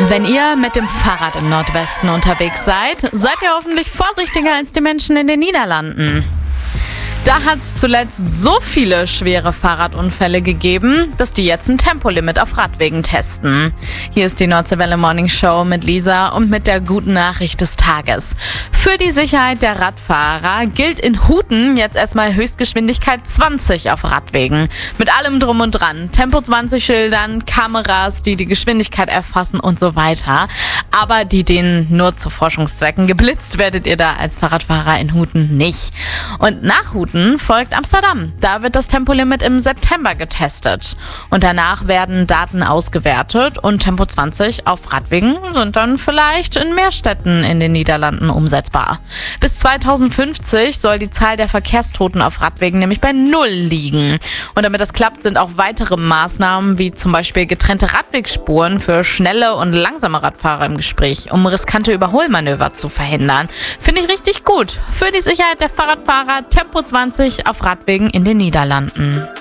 Wenn ihr mit dem Fahrrad im Nordwesten unterwegs seid ihr hoffentlich vorsichtiger als die Menschen in den Niederlanden. Da hat es zuletzt so viele schwere Fahrradunfälle gegeben, dass die jetzt ein Tempolimit auf Radwegen testen. Hier ist die Nordseewelle Morning Show mit Lisa und mit der guten Nachricht des Tages. Für die Sicherheit der Radfahrer gilt in Huten jetzt erstmal Höchstgeschwindigkeit 20 auf Radwegen. Mit allem drum und dran. Tempo 20 Schildern, Kameras, die Geschwindigkeit erfassen und so weiter. Aber denen nur zu Forschungszwecken. Geblitzt werdet ihr da als Fahrradfahrer in Huten nicht. Und nach Huten folgt Amsterdam. Da wird das Tempolimit im September getestet. Und danach werden Daten ausgewertet und Tempo 20 auf Radwegen sind dann vielleicht in mehr Städten in den Niederlanden umsetzbar. Bis 2050 soll die Zahl der Verkehrstoten auf Radwegen nämlich bei 0 liegen. Und damit das klappt, sind auch weitere Maßnahmen wie zum Beispiel getrennte Radwegspuren für schnelle und langsame Radfahrer im Gespräch, um riskante Überholmanöver zu verhindern. Finde ich richtig gut. Für die Sicherheit der Fahrradfahrer Tempo 20 auf Radwegen in den Niederlanden.